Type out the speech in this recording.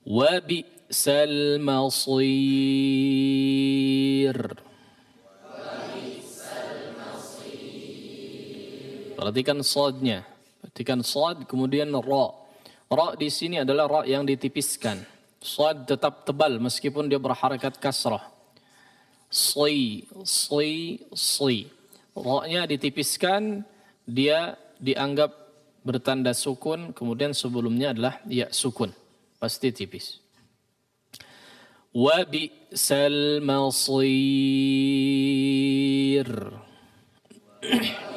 Wa bi'sal masir. Perhatikan sodnya. Perhatikan sod, kemudian ra. Ra di sini adalah ra yang ditipiskan. Sod tetap tebal meskipun dia berharakat kasrah. Si. Ra-nya ditipiskan, dia dianggap bertanda sukun, kemudian sebelumnya adalah ya sukun. Pasti tipis. Wa bi'sal masir.